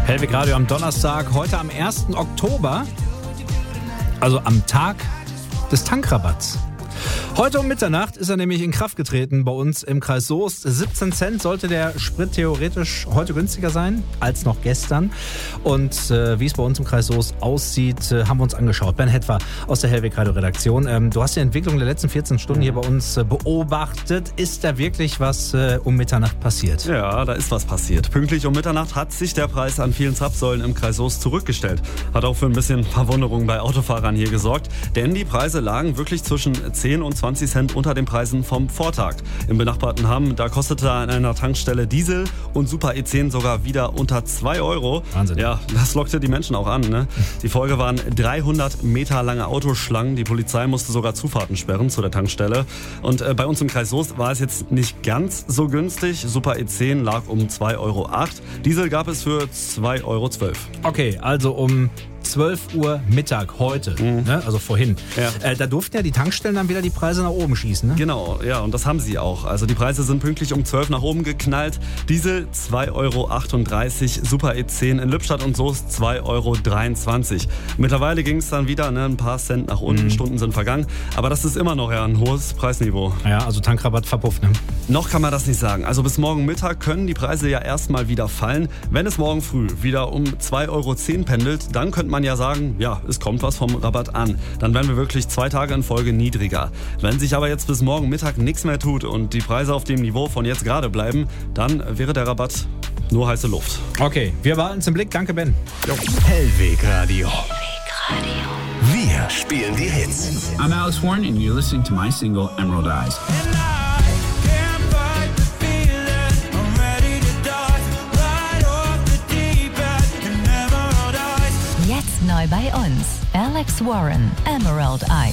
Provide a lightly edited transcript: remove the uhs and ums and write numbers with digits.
Hellwig Radio am Donnerstag, heute am 1. Oktober, also am Tag des Tankrabatts. Heute um Mitternacht ist er nämlich in Kraft getreten bei uns im Kreis Soest. 17 Cent sollte der Sprit theoretisch heute günstiger sein als noch gestern. Und wie es bei uns im Kreis Soest aussieht, haben wir uns angeschaut. Ben Hetwer aus der Hellwig Radio Redaktion. Du hast die Entwicklung der letzten 14 Stunden hier bei uns beobachtet. Ist da wirklich was um Mitternacht passiert? Ja, da ist was passiert. Pünktlich um Mitternacht hat sich der Preis an vielen Zapfsäulen im Kreis Soest zurückgestellt. Hat auch für ein bisschen Verwunderung bei Autofahrern hier gesorgt. Denn die Preise lagen wirklich zwischen 10 und 20 Cent unter den Preisen vom Vortag. Im benachbarten Hamm, da kostete an einer Tankstelle Diesel und Super E10 sogar wieder unter 2 Euro. Wahnsinn. Ja, das lockte die Menschen auch an. Ne? Die Folge waren 300 Meter lange Autoschlangen. Die Polizei musste sogar Zufahrten sperren zu der Tankstelle. Und bei uns im Kreis Soest war es jetzt nicht ganz so günstig. Super E10 lag um 2,08 Euro. Diesel gab es für 2,12 Euro. Okay, also um 12 Uhr Mittag heute, ne? Also vorhin. Ja. Da durften ja die Tankstellen dann wieder die Preise nach oben schießen. Ne? Genau, ja, und das haben sie auch. Also die Preise sind pünktlich um 12 nach oben geknallt. Diesel 2,38 Euro, Super E10 in Lippstadt und Soest 2,23 Euro. Mittlerweile ging es dann wieder ein paar Cent nach unten, Stunden sind vergangen. Aber das ist immer noch ein hohes Preisniveau. Ja, also Tankrabatt verpufft, ne? Noch kann man das nicht sagen. Also bis morgen Mittag können die Preise ja erstmal wieder fallen. Wenn es morgen früh wieder um 2,10 Euro pendelt, dann könnte man ja sagen, ja, es kommt was vom Rabatt an. Dann werden wir wirklich 2 Tage in Folge niedriger. Wenn sich aber jetzt bis morgen Mittag nichts mehr tut und die Preise auf dem Niveau von jetzt gerade bleiben, dann wäre der Rabatt nur heiße Luft. Okay, wir behalten es im Blick. Danke, Ben. Hellwig Radio. Wir spielen die Hits. I'm Alex Warren and you're listening to my single Emerald Eyes. Jetzt neu bei uns, Alex Warren, Emerald Eyes.